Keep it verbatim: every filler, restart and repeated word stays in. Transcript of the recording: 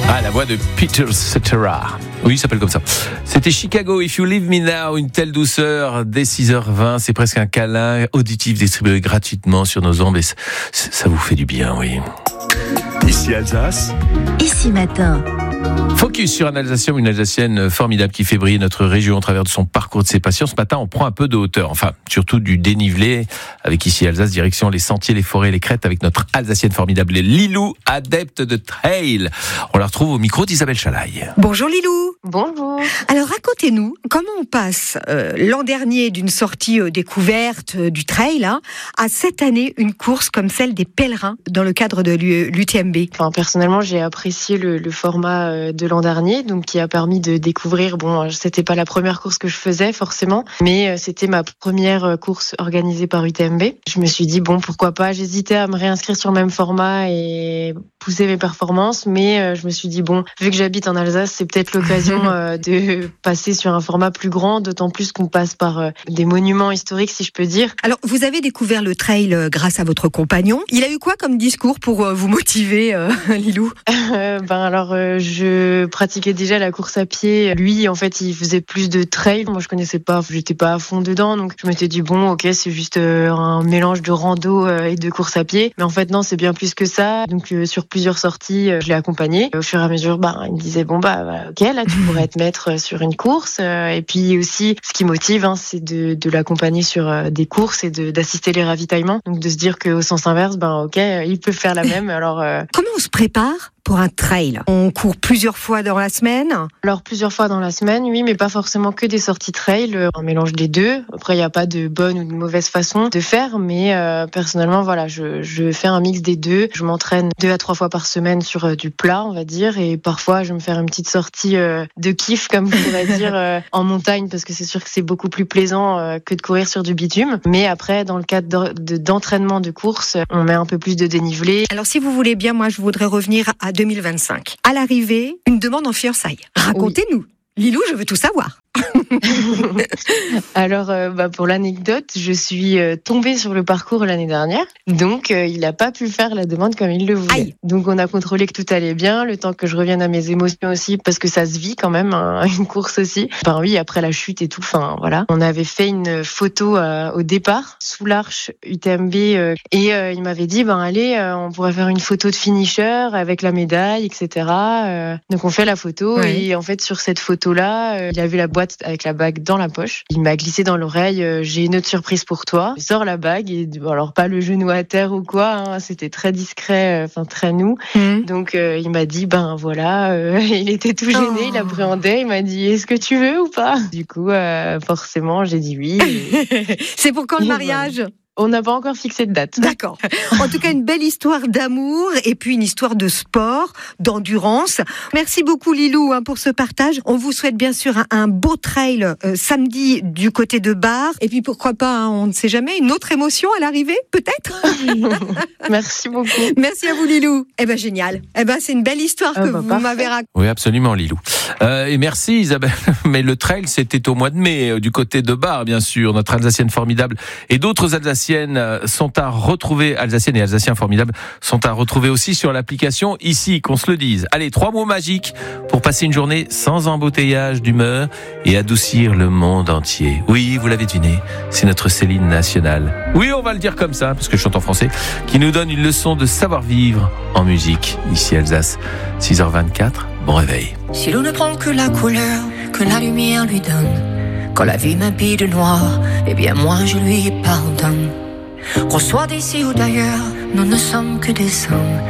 Ah, la voix de Peter Cetera. Oui, il s'appelle comme ça. C'était Chicago, If You Leave Me Now, une telle douceur, dès six heures vingt, c'est presque un câlin auditif distribué gratuitement sur nos ondes, et ça, ça vous fait du bien, oui. Ici Alsace. Ici Matin. Focus sur un Alsacien ou une Alsacienne formidable qui fait briller notre région au travers de son parcours, de ses passions. Ce matin, on prend un peu de hauteur, enfin, surtout du dénivelé, avec ici Alsace, direction les sentiers, les forêts, les crêtes, avec notre Alsacienne formidable, Lilou, adepte de trail. On la retrouve au micro d'Isabelle Chalaille. Bonjour Lilou. Bonjour. Alors racontez-nous, comment on passe euh, l'an dernier d'une sortie euh, découverte euh, du trail hein, à cette année une course comme celle des pèlerins dans le cadre de l'U T M B? Enfin, personnellement, j'ai apprécié le, le format euh, de l'an dernier, donc qui a permis de découvrir. Bon, c'était pas la première course que je faisais forcément, mais euh, c'était ma première course organisée par U T M B. Je me suis dit bon, pourquoi pas. J'hésitais à me réinscrire sur le même format et pousser mes performances, mais euh, je me suis dit bon, vu que j'habite en Alsace, c'est peut-être l'occasion euh, de passer sur un format plus grand, d'autant plus qu'on passe par euh, des monuments historiques, si je peux dire. Alors, vous avez découvert le trail euh, grâce à votre compagnon. Il a eu quoi comme discours pour euh, vous motiver, euh, Lilou? euh, Ben alors, euh, je pratiquais déjà la course à pied. Lui, en fait, il faisait plus de trail. Moi, je connaissais pas, j'étais pas à fond dedans, donc je m'étais dit bon, ok, c'est juste euh, un mélange de rando euh, et de course à pied. Mais en fait, non, c'est bien plus que ça. Donc, euh, sur plusieurs sorties, euh, je l'ai accompagné. Au fur et à mesure, bah, il me disait bon bah, bah ok, là, tu pourrais te mettre sur une course. Et puis aussi, ce qui motive, hein, c'est de, de l'accompagner sur des courses et de, d'assister les ravitaillements. Donc de se dire qu'au sens inverse, ben ok, il peut faire la même. Alors euh... comment on se prépare pour un trail? On court plusieurs fois dans la semaine? Alors plusieurs fois dans la semaine, oui, mais pas forcément que des sorties trail, un mélange des deux. Après, il n'y a pas de bonne ou de mauvaise façon de faire, mais euh, personnellement, voilà, je, je fais un mix des deux. Je m'entraîne deux à trois fois par semaine sur euh, du plat, on va dire, et parfois je vais me faire une petite sortie euh, de kiff, comme je pourrais dire, euh, en montagne, parce que c'est sûr que c'est beaucoup plus plaisant euh, que de courir sur du bitume. Mais après, dans le cadre de, d'entraînement de course, on met un peu plus de dénivelé. Alors si vous voulez bien, moi je voudrais revenir à deux mille vingt-cinq. À l'arrivée, une demande en fiançailles. Racontez-nous. Oui. Lilou, je veux tout savoir. Alors, euh, bah, pour l'anecdote, je suis euh, tombée sur le parcours l'année dernière, donc euh, il n'a pas pu faire la demande comme il le voulait. Aïe. Donc on a contrôlé que tout allait bien, le temps que je revienne à mes émotions aussi, parce que ça se vit quand même, hein, une course aussi. Enfin oui, après la chute et tout, enfin voilà. On avait fait une photo euh, au départ, sous l'arche U T M B, euh, et euh, il m'avait dit, ben allez, euh, on pourrait faire une photo de finisher avec la médaille, et cetera. Euh, donc on fait la photo, ouais. Et en fait sur cette photo-là, euh, il a vu la boîte avec la bague dans la poche. Il m'a glissé dans l'oreille, euh, j'ai une autre surprise pour toi. Je sors la bague et bon, alors pas le genou à terre ou quoi, hein, c'était très discret, enfin euh, très nous. Mmh. Donc euh, il m'a dit ben voilà, euh, il était tout gêné, oh. Il appréhendait, il m'a dit est-ce que tu veux ou pas? Du coup euh, forcément j'ai dit oui. Et... C'est pour quand le mariage? Voilà. On n'a pas encore fixé de date. D'accord. En tout cas, une belle histoire d'amour et puis une histoire de sport, d'endurance. Merci beaucoup Lilou hein, pour ce partage. On vous souhaite bien sûr un, un beau trail euh, samedi du côté de Bar. Et puis pourquoi pas, hein, on ne sait jamais, une autre émotion à l'arrivée, peut-être. Merci beaucoup. Merci à vous Lilou. Eh ben génial. Eh ben c'est une belle histoire que euh, bah, vous parfait. m'avez racontée. Oui, absolument Lilou. Euh, et merci Isabelle. Mais le trail, c'était au mois de mai euh, du côté de Bar, bien sûr. Notre Alsacienne formidable et d'autres Alsaciennes sont à retrouver, Alsaciennes et Alsaciens formidables, sont à retrouver aussi sur l'application ici, qu'on se le dise. Allez, trois mots magiques pour passer une journée sans embouteillage d'humeur et adoucir le monde entier. Oui, vous l'avez deviné, c'est notre Céline nationale. Oui, on va le dire comme ça, parce que je chante en français, qui nous donne une leçon de savoir-vivre en musique, ici Alsace. six heures vingt-quatre, bon réveil. Si l'on ne prend que la couleur que la lumière lui donne, quand la vie m'habille de noir, eh bien moi je lui pardonne. Qu'on soit d'ici ou d'ailleurs, nous ne sommes que des hommes.